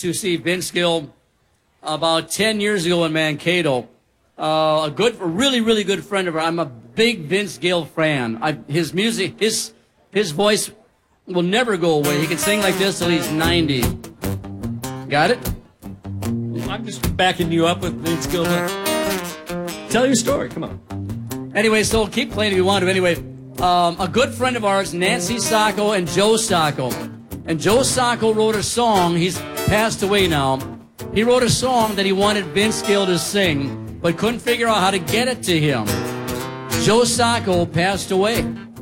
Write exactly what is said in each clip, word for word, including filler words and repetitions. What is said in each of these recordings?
to see Vince Gill about ten years ago in Mankato. Uh, a good, a really, really good friend of ours. I'm a big Vince Gill fan. I, his music, his his voice will never go away. He can sing like this till he's ninety. Got it? I'm just backing you up with Vince Gill. Tell your story. Come on. Anyway, so keep playing if you want to. Anyway, um, a good friend of ours, Nancy Sacco and Joe Sacco. And Joe Sacco wrote a song. He's passed away now. He wrote a song that he wanted Vince Gill to sing, but couldn't figure out how to get it to him. Joe Sacco passed away.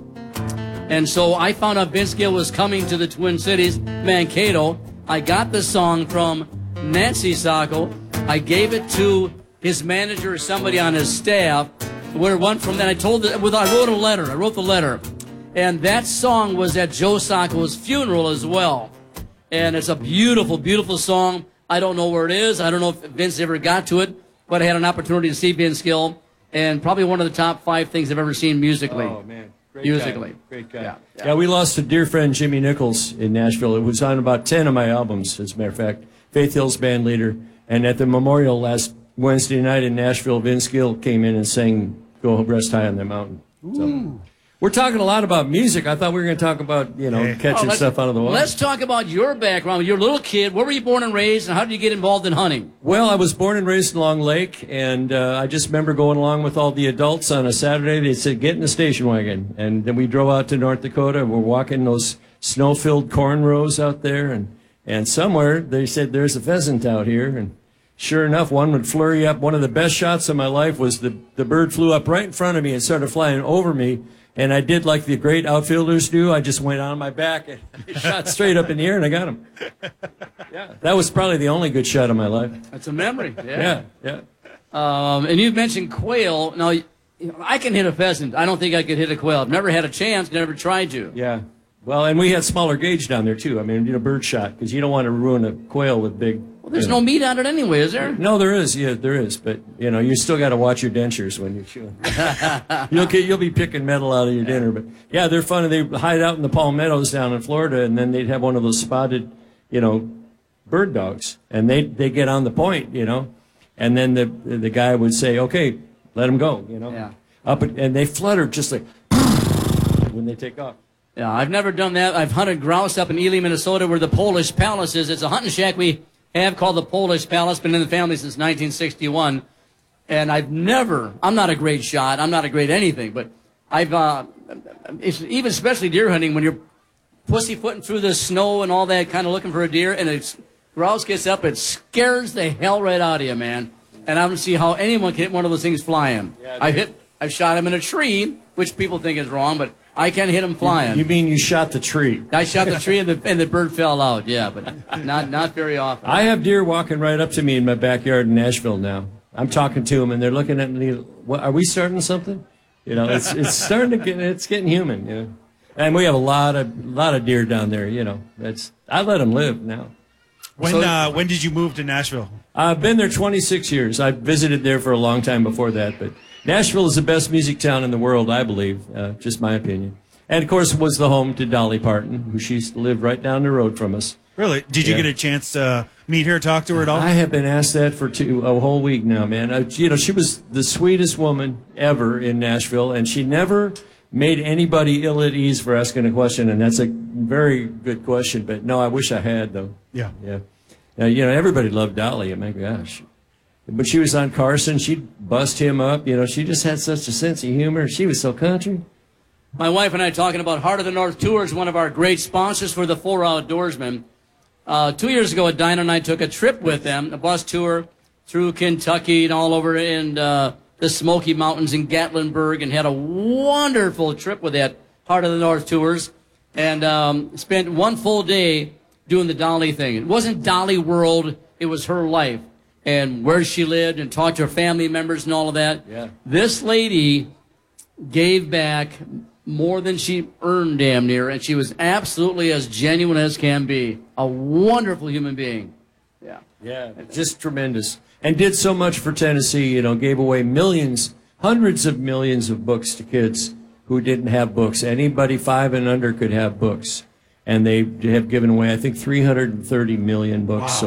And so I found out Vince Gill was coming to the Twin Cities, Mankato. I got the song from Nancy Sacco. I gave it to his manager or somebody on his staff. Where it went from then, I told it, with, I wrote a letter. I wrote the letter. And that song was at Joe Sacco's funeral as well. And it's a beautiful, beautiful song. I don't know where it is. I don't know if Vince ever got to it. But I had an opportunity to see Vince Gill. And probably one of the top five things I've ever seen musically. Oh, man. Great musically. Guy. Great guy. Yeah, yeah. yeah, we lost a dear friend, Jimmy Nichols, in Nashville. It was on about ten of my albums, as a matter of fact. Faith Hill's band leader. And at the memorial last Wednesday night in Nashville, Vince Gill came in and sang Go Rest High on the Mountain. So, we're talking a lot about music. I thought we were going to talk about, you know, hey. catching oh, stuff out of the water. Let's talk about your background. You're a little kid. Where were you born and raised, and how did you get involved in hunting? Well, I was born and raised in Long Lake, and uh, I just remember going along with all the adults on a Saturday. They said, get in the station wagon. And then we drove out to North Dakota. We're walking those snow-filled corn rows out there, and, and somewhere they said, there's a pheasant out here. And sure enough, one would flurry up. One of the best shots of my life was the, the bird flew up right in front of me and started flying over me. And I did like the great outfielders do. I just went on my back and I shot straight up in the air, and I got him. Yeah, that was probably the only good shot of my life. That's a memory. Yeah, yeah. yeah. Um, and you've mentioned quail. Now, you know, I can hit a pheasant. I don't think I could hit a quail. I've never had a chance. Never tried to. Yeah. Well, and we had smaller gauge down there too. I mean, you know, bird shot, because you don't want to ruin a quail with big. Well, there's you know. no meat on it anyway, is there? No, there is. Yeah, there is. But you know, you still got to watch your dentures when you shoot. you'll get, you'll be picking metal out of your dinner. But yeah, they're fun. They hide out in the palmettos down in Florida, and then they'd have one of those spotted, you know, bird dogs, and they they get on the point, you know, and then the the guy would say, okay, let them go, you know. Yeah. Up and they flutter just like when they take off. Yeah, I've never done that. I've hunted grouse up in Ely, Minnesota, where the Polish Palace is. It's a hunting shack we have called the Polish Palace. Been in the family since nineteen sixty-one. And I've never, I'm not a great shot. I'm not a great anything. But I've, uh, it's, even especially deer hunting, when you're pussyfooting through the snow and all that, kind of looking for a deer, and a grouse gets up, it scares the hell right out of you, man. And I don't see how anyone can hit one of those things flying. Yeah, I've hit, I've shot him in a tree, which people think is wrong, but I can hit him flying. You mean you shot the tree? I shot the tree and the, and the bird fell out, yeah, but not not very often. I have deer walking right up to me in my backyard in Nashville now. I'm talking to them, and they're looking at me. What, are we starting something? You know, it's it's starting to get, it's getting human, you know. And we have a lot of lot of deer down there, you know. That's I let them live now. When so, uh, when did you move to Nashville? I've been there twenty-six years. I visited there for a long time before that, but Nashville is the best music town in the world, I believe. Uh, just my opinion. And, of course, it was the home to Dolly Parton, who she used to live right down the road from us. Really? Did you yeah. get a chance to meet her, talk to her at all? I have been asked that for two, a whole week now, man. Uh, you know, she was the sweetest woman ever in Nashville, and she never made anybody ill at ease for asking a question, and that's a very good question. But, no, I wish I had, though. Yeah. Yeah. Now, you know, everybody loved Dolly. I mean, gosh. But she was on Carson. She'd bust him up. You know, she just had such a sense of humor. She was so country. My wife and I talking about Heart of the North Tours, one of our great sponsors for the Four Outdoorsmen. Uh, two years ago, Dinah and I took a trip with them, a bus tour through Kentucky and all over in uh, the Smoky Mountains in Gatlinburg, and had a wonderful trip with that Heart of the North Tours, and um, spent one full day doing the Dolly thing. It wasn't Dolly World, it was her life, and where she lived, and talked to her family members and all of that. Yeah. This lady gave back more than she earned, damn near, and she was absolutely as genuine as can be. A wonderful human being. Yeah. Yeah, just tremendous. And did so much for Tennessee, you know, gave away millions, hundreds of millions of books to kids who didn't have books. Anybody five and under could have books. And they have given away, I think, three hundred thirty million books. Wow. So